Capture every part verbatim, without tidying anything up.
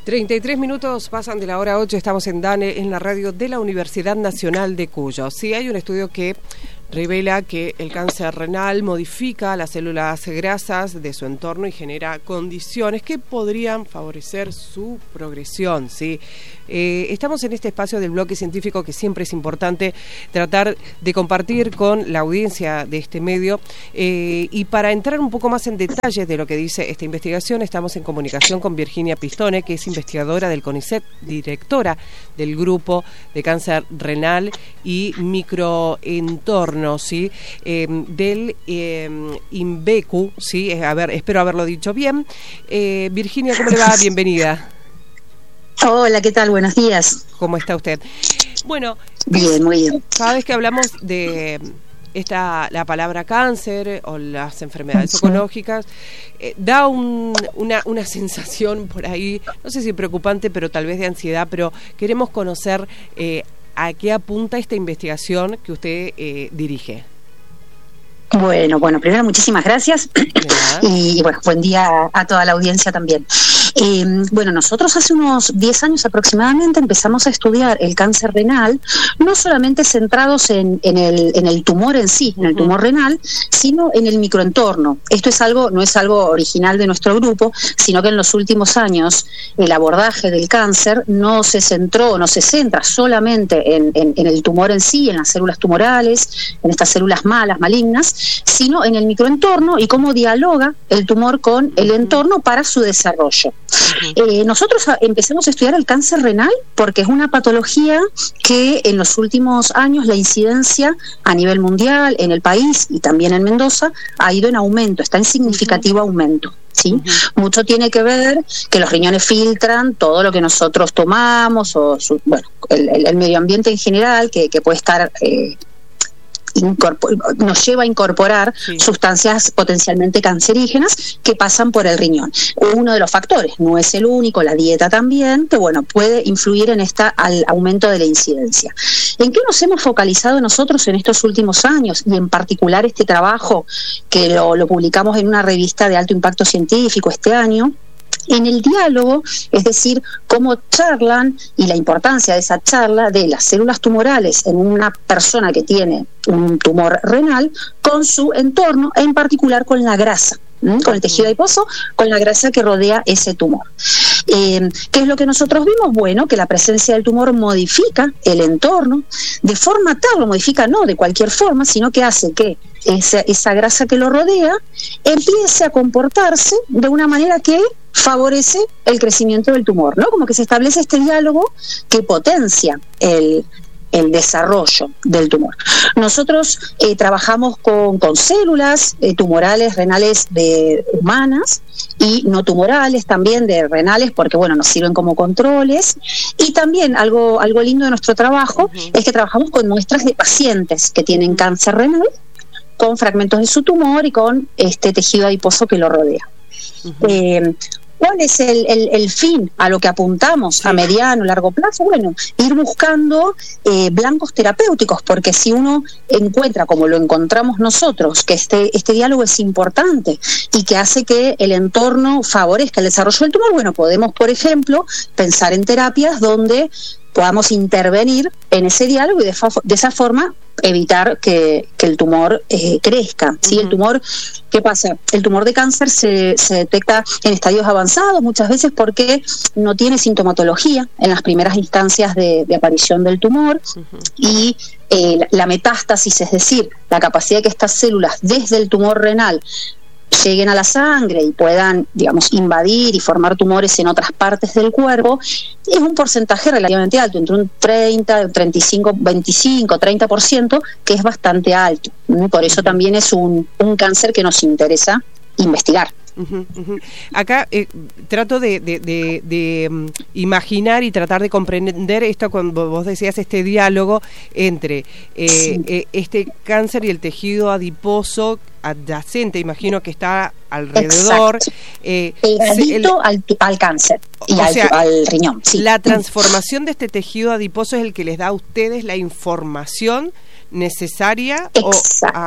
treinta y tres minutos pasan de la hora ocho, estamos en DANE, en la radio de la Universidad Nacional de Cuyo. Sí, hay un estudio que revela que el cáncer renal modifica las células grasas de su entorno y genera condiciones que podrían favorecer su progresión, ¿sí? Eh, estamos en este espacio del bloque científico que siempre es importante tratar de compartir con la audiencia de este medio eh, y para entrar un poco más en detalles de lo que dice esta investigación estamos en comunicación con Virginia Pistone, que es investigadora del CONICET, directora del grupo de cáncer renal y microentorno, ¿sí? Eh, del eh, INVECU, ¿sí? A ver, espero haberlo dicho bien. Eh, Virginia, ¿cómo le va? Bienvenida. Hola, ¿qué tal? Buenos días. ¿Cómo está usted? Bueno, bien, muy bien. Cada vez que hablamos de esta la palabra cáncer o las enfermedades oncológicas, eh, da un, una, una sensación por ahí, no sé si preocupante, pero tal vez de ansiedad, pero queremos conocer eh, a qué apunta esta investigación que usted eh, dirige. Bueno, bueno, primero muchísimas gracias y, y bueno, buen día a, a toda la audiencia también. Eh, bueno, nosotros hace unos diez años aproximadamente empezamos a estudiar el cáncer renal, no solamente centrados en, en, el, en el tumor en sí, en el tumor uh-huh. renal, sino en el microentorno. Esto es algo, no es algo original de nuestro grupo, sino que en los últimos años el abordaje del cáncer no se centró, no se centra solamente en, en, en el tumor en sí, en las células tumorales, en estas células malas, malignas, sino en el microentorno y cómo dialoga el tumor con el entorno para su desarrollo. Uh-huh. Eh, nosotros a, empezamos a estudiar el cáncer renal porque es una patología que en los últimos años la incidencia a nivel mundial, en el país y también en Mendoza, ha ido en aumento, está en significativo uh-huh. aumento. ¿Sí? Uh-huh. Mucho tiene que ver que los riñones filtran todo lo que nosotros tomamos, o su, bueno, el, el, el medio ambiente en general, que, que puede estar... Eh, Incorpor- nos lleva a incorporar sí. sustancias potencialmente cancerígenas que pasan por el riñón. Uno de los factores, no es el único, la dieta también, que bueno, puede influir en este al aumento de la incidencia. ¿En qué nos hemos focalizado nosotros en estos últimos años? Y en particular este trabajo que lo, lo publicamos en una revista de alto impacto científico este año, en el diálogo, es decir, cómo charlan y la importancia de esa charla de las células tumorales en una persona que tiene un tumor renal con su entorno, en particular con la grasa, ¿m? con el tejido adiposo, con la grasa que rodea ese tumor. Eh, ¿Qué es lo que nosotros vimos? Bueno, que la presencia del tumor modifica el entorno, de forma tal, lo modifica no de cualquier forma, sino que hace que esa, esa grasa que lo rodea empiece a comportarse de una manera que favorece el crecimiento del tumor, ¿no? Como que se establece este diálogo que potencia el, el desarrollo del tumor. Nosotros eh, trabajamos con, con células eh, tumorales renales de humanas y no tumorales también de renales, porque bueno, nos sirven como controles. Y también algo, algo lindo de nuestro trabajo uh-huh. es que trabajamos con muestras de pacientes que tienen cáncer renal, con fragmentos de su tumor y con este tejido adiposo que lo rodea. Uh-huh. Eh, ¿Cuál es el, el, el fin a lo que apuntamos sí. a mediano, largo plazo? Bueno, ir buscando eh, blancos terapéuticos, porque si uno encuentra, como lo encontramos nosotros, que este, este diálogo es importante y que hace que el entorno favorezca el desarrollo del tumor, bueno, podemos, por ejemplo, pensar en terapias donde podamos intervenir en ese diálogo y de, fa- de esa forma evitar que, que el tumor eh, crezca. ¿Sí? Uh-huh. El tumor, ¿qué pasa? El tumor de cáncer se, se detecta en estadios avanzados muchas veces porque no tiene sintomatología en las primeras instancias de, de aparición del tumor uh-huh. y eh, la, la metástasis, es decir, la capacidad de que estas células desde el tumor renal lleguen a la sangre y puedan, digamos, invadir y formar tumores en otras partes del cuerpo, es un porcentaje relativamente alto, entre un treinta, treinta y cinco, veinticinco, treinta por ciento, que es bastante alto. Por eso también es un, un cáncer que nos interesa investigar. Uh-huh, uh-huh. Acá eh, trato de, de, de, de um, imaginar y tratar de comprender esto cuando vos decías este diálogo entre eh, sí. eh, este cáncer y el tejido adiposo adyacente, imagino que está alrededor. Eh, Pegadito al, al cáncer y al, sea, al riñón. Sí. La transformación de este tejido adiposo es el que les da a ustedes la información necesaria. Exacto. O, ah,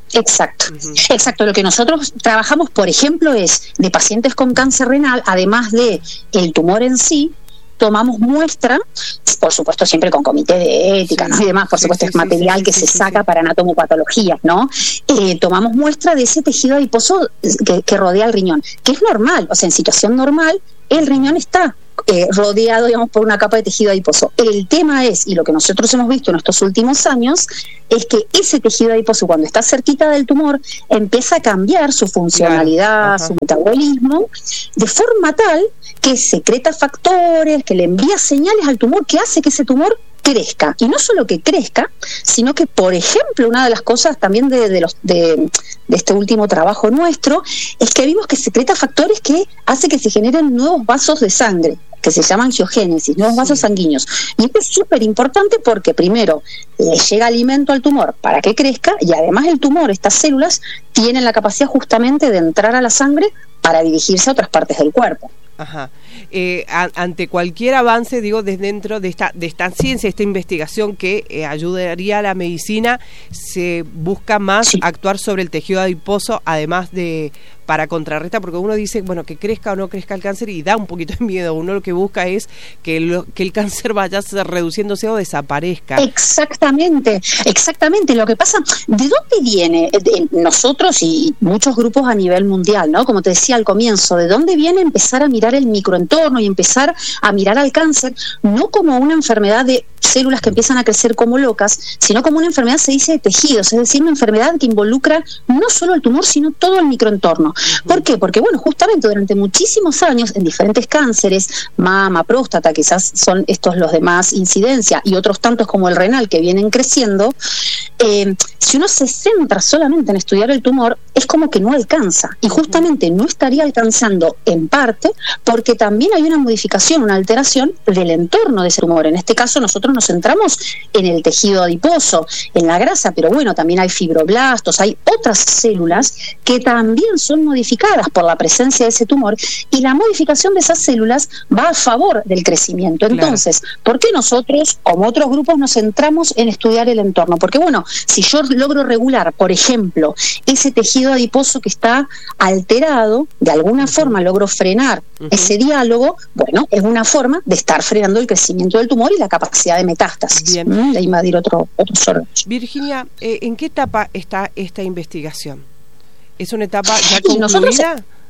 Exacto, uh-huh. exacto. Lo que nosotros trabajamos, por ejemplo, es de pacientes con cáncer renal, además de el tumor en sí, tomamos muestra, por supuesto siempre con comité de ética, sí, ¿no? Y demás, por sí, supuesto sí, es material sí, sí, que sí, se sí, saca sí. para anatomopatologías, ¿no? Eh, tomamos muestra de ese tejido adiposo que, que rodea el riñón, que es normal, o sea, en situación normal, el riñón está eh, rodeado, digamos, por una capa de tejido adiposo. El tema es, y lo que nosotros hemos visto en estos últimos años, es que ese tejido adiposo, cuando está cerquita del tumor, empieza a cambiar su funcionalidad, claro. su metabolismo, de forma tal que secreta factores, que le envía señales al tumor, que hace que ese tumor crezca. Y no solo que crezca, sino que, por ejemplo, una de las cosas también de, de, los, de, de este último trabajo nuestro, es que vimos que secreta factores que hace que se generen nuevos vasos de sangre, que se llaman angiogénesis, nuevos sí. vasos sanguíneos. Y esto es súper importante porque, primero, le llega alimento al tumor para que crezca, y además el tumor, estas células, tienen la capacidad justamente de entrar a la sangre para dirigirse a otras partes del cuerpo. Ajá. Eh, a, ante cualquier avance, digo, desde dentro de esta de esta ciencia, esta investigación que eh, ayudaría a la medicina, se busca más sí. actuar sobre el tejido adiposo, además de para contrarrestar, porque uno dice, bueno, que crezca o no crezca el cáncer y da un poquito de miedo. Uno lo que busca es que, lo, que el cáncer vaya reduciéndose o desaparezca. Exactamente, exactamente. Lo que pasa, ¿de dónde viene? De nosotros y muchos grupos a nivel mundial, ¿no? Como te decía al comienzo, ¿de dónde viene empezar a mirar el microentorno y empezar a mirar al cáncer no como una enfermedad de células que empiezan a crecer como locas, sino como una enfermedad, se dice, de tejidos, es decir, una enfermedad que involucra no solo el tumor, sino todo el microentorno? ¿Por qué? Porque, bueno, justamente durante muchísimos años, en diferentes cánceres, mama, próstata, quizás son estos los de más incidencia, y otros tantos como el renal que vienen creciendo, eh, si uno se centra solamente en estudiar el tumor, es como que no alcanza, y justamente no estaría alcanzando en parte porque también hay una modificación, una alteración del entorno de ese tumor. En este caso nosotros nos centramos en el tejido adiposo, en la grasa, pero bueno, también hay fibroblastos, hay otras células que también son modificadas por la presencia de ese tumor, y la modificación de esas células va a favor del crecimiento. Entonces, claro. ¿por qué nosotros, como otros grupos, nos centramos en estudiar el entorno? Porque bueno, si yo logro regular, por ejemplo, ese tejido adiposo que está alterado, de alguna uh-huh. forma logro frenar uh-huh. ese diálogo, bueno, es una forma de estar frenando el crecimiento del tumor y la capacidad de metástasis, ¿m? de invadir otro, otros órganos. Virginia, eh, ¿en qué etapa está esta investigación? ¿Es una etapa ya concluida? Nosotros,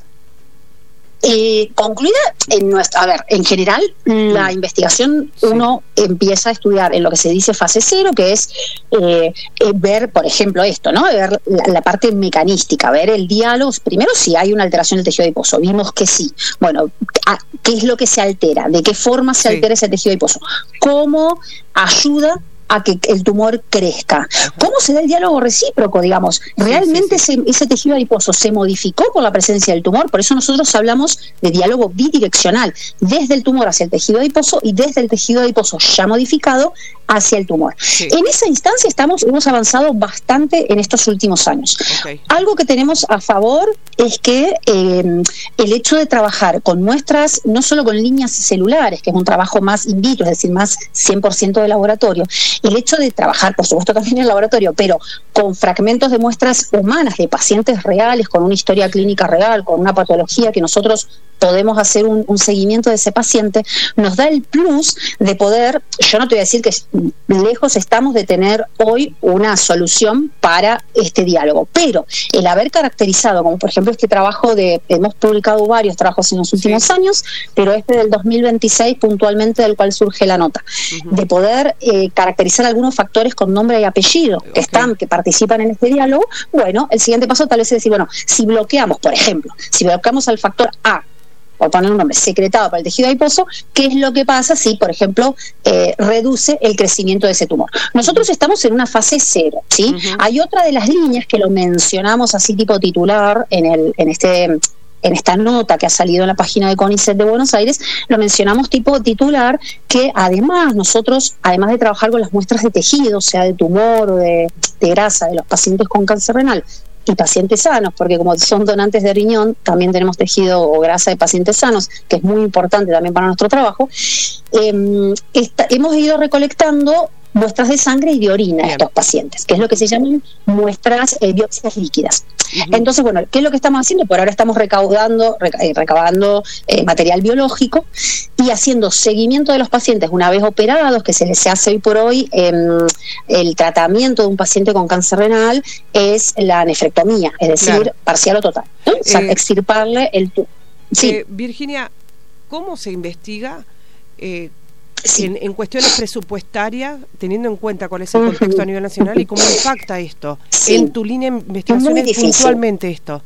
eh, concluida en nuestra, a ver, en general la mm. investigación sí. uno empieza a estudiar en lo que se dice fase cero, que es eh, eh, ver, por ejemplo, esto, ¿no? Ver la, la parte mecanística, ver el diálogo. Primero, si hay una alteración del tejido adiposo, vimos que sí. Bueno, a, ¿qué es lo que se altera? ¿De qué forma se sí. altera ese tejido adiposo? ¿Cómo ayuda a que el tumor crezca? ¿Cómo se da el diálogo recíproco, digamos? ¿Realmente sí, sí, sí. Ese, ese tejido adiposo se modificó por la presencia del tumor? Por eso nosotros hablamos de diálogo bidireccional, desde el tumor hacia el tejido adiposo y desde el tejido adiposo ya modificado hacia el tumor. Sí. En esa instancia estamos, hemos avanzado bastante en estos últimos años. Okay. Algo que tenemos a favor es que eh, el hecho de trabajar con muestras, no solo con líneas celulares, que es un trabajo más in vitro, es decir, más cien por ciento de laboratorio, el hecho de trabajar, por supuesto, también en el laboratorio, pero con fragmentos de muestras humanas, de pacientes reales, con una historia clínica real, con una patología que nosotros podemos hacer un, un seguimiento de ese paciente, nos da el plus de poder, yo no te voy a decir que lejos estamos de tener hoy una solución para este diálogo, pero el haber caracterizado, como por ejemplo este trabajo de, hemos publicado varios trabajos en los últimos sí. años, pero este del dos mil veintiséis puntualmente del cual surge la nota, uh-huh. de poder eh, caracterizar algunos factores con nombre y apellido que okay. están, que participan en este diálogo. Bueno, el siguiente paso tal vez es decir, bueno, si bloqueamos, por ejemplo, si bloqueamos al factor A, por poner un nombre, secretado para el tejido adiposo, ¿qué es lo que pasa si, por ejemplo, eh, reduce el crecimiento de ese tumor? Nosotros uh-huh. estamos en una fase cero, ¿sí? Uh-huh. Hay otra de las líneas que lo mencionamos así tipo titular en el en este en esta nota que ha salido en la página de CONICET de Buenos Aires, lo mencionamos tipo titular, que además nosotros, además de trabajar con las muestras de tejido, sea de tumor o de, de grasa de los pacientes con cáncer renal, y pacientes sanos, porque como son donantes de riñón, también tenemos tejido o grasa de pacientes sanos, que es muy importante también para nuestro trabajo. Eh, esta, hemos ido recolectando muestras de sangre y de orina a estos pacientes, que es lo que se llaman muestras eh, biopsias líquidas. Uh-huh. Entonces, bueno, ¿qué es lo que estamos haciendo? Por ahora estamos recaudando, reca- eh, recabando eh, material biológico y haciendo seguimiento de los pacientes una vez operados, que se les hace hoy por hoy. Eh, el tratamiento de un paciente con cáncer renal es la nefrectomía, es decir, claro, parcial o total, ¿no? O sea, eh, extirparle el tu- sí. eh, Virginia, ¿cómo se investiga eh, Sí. En, en cuestiones presupuestarias, teniendo en cuenta cuál es el contexto uh-huh. a nivel nacional y cómo impacta esto sí. en tu línea de investigación puntualmente esto?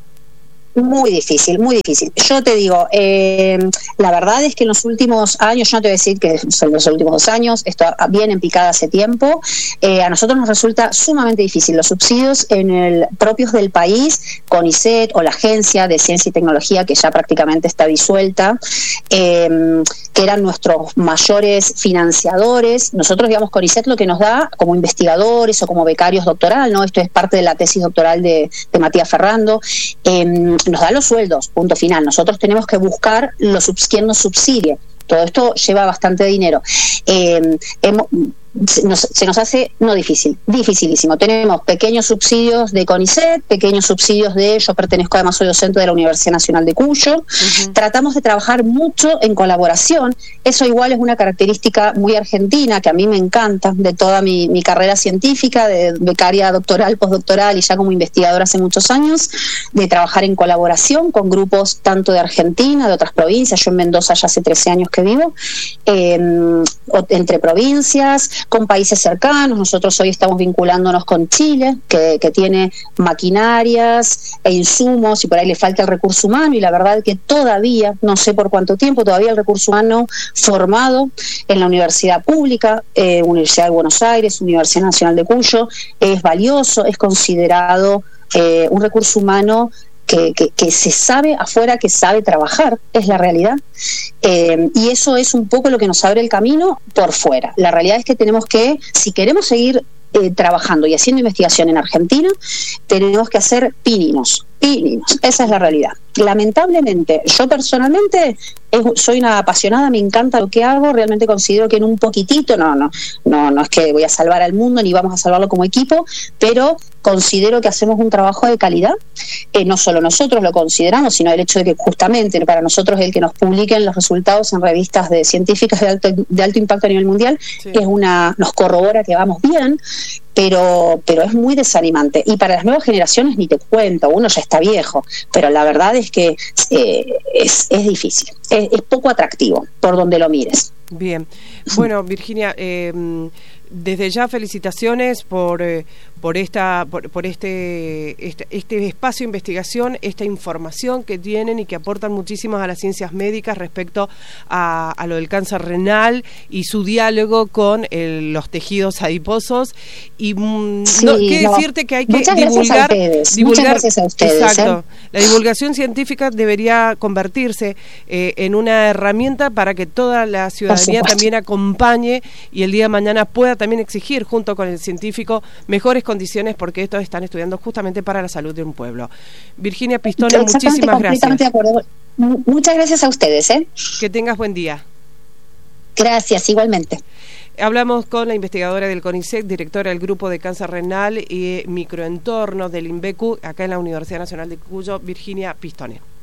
Muy difícil, muy difícil. Yo te digo, eh, la verdad es que en los últimos años, yo no te voy a decir que son los últimos dos años, esto viene en picada hace tiempo, eh, a nosotros nos resulta sumamente difícil. Los subsidios en el propios del país, CONICET o la Agencia de Ciencia y Tecnología, que ya prácticamente está disuelta, eh, que eran nuestros mayores financiadores. Nosotros, digamos, CONICET lo que nos da como investigadores o como becarios doctoral, ¿no? Esto es parte de la tesis doctoral de, de Matías Ferrando, eh, nos da los sueldos, punto final. Nosotros tenemos que buscar los, quién nos subsidie. Todo esto lleva bastante dinero. Eh, hemos, se, nos, se nos hace, no difícil, dificilísimo. Tenemos pequeños subsidios de CONICET, pequeños subsidios de, yo pertenezco, además soy docente de la Universidad Nacional de Cuyo. Uh-huh. Tratamos de trabajar mucho en colaboración. Eso igual es una característica muy argentina, que a mí me encanta, de toda mi, mi carrera científica, de becaria doctoral, postdoctoral y ya como investigadora hace muchos años, de trabajar en colaboración con grupos tanto de Argentina, de otras provincias. Yo en Mendoza ya hace trece años que vivo, eh, entre provincias, con países cercanos. Nosotros hoy estamos vinculándonos con Chile, que, que tiene maquinarias e insumos y por ahí le falta el recurso humano, y la verdad que todavía, no sé por cuánto tiempo, todavía el recurso humano formado en la universidad pública, eh, Universidad de Buenos Aires, Universidad Nacional de Cuyo, es valioso, es considerado eh, un recurso humano Que, que, que se sabe afuera, que sabe trabajar, es la realidad, eh, y eso es un poco lo que nos abre el camino por fuera. La realidad es que tenemos que, si queremos seguir eh, trabajando y haciendo investigación en Argentina, tenemos que hacer pininos, pininos, esa es la realidad. Lamentablemente, yo personalmente es, soy una apasionada, me encanta lo que hago, realmente considero que en un poquitito, no, no, no, no es que voy a salvar al mundo ni vamos a salvarlo como equipo, pero considero que hacemos un trabajo de calidad. Eh, no solo nosotros lo consideramos, sino el hecho de que justamente para nosotros el que nos publiquen los resultados en revistas de científicas de alto, de alto impacto a nivel mundial, sí, es una, nos corrobora que vamos bien, pero, pero es muy desanimante. Y para las nuevas generaciones ni te cuento, uno ya está viejo, pero la verdad es que eh, es, es difícil, es, es poco atractivo por donde lo mires. Bien, bueno, Virginia, eh, desde ya felicitaciones por eh, por esta por, por este, este este espacio de investigación, esta información que tienen y que aportan muchísimas a las ciencias médicas respecto a, a lo del cáncer renal y su diálogo con el, los tejidos adiposos. Y mm, sí, no, qué no. decirte que hay que Muchas divulgar, gracias divulgar Muchas gracias a ustedes, exacto, ¿eh? La divulgación científica debería convertirse eh, en una herramienta para que toda la ciudadanía también acompañe y el día de mañana pueda también exigir junto con el científico mejores condiciones, porque estos están estudiando justamente para la salud de un pueblo. Virginia Pistone, muchísimas gracias. De acuerdo. Muchas gracias a ustedes, ¿eh? Que tengas buen día. Gracias, igualmente. Hablamos con la investigadora del CONICET, directora del Grupo de Cáncer Renal y Microentorno del INVECU, acá en la Universidad Nacional de Cuyo, Virginia Pistone.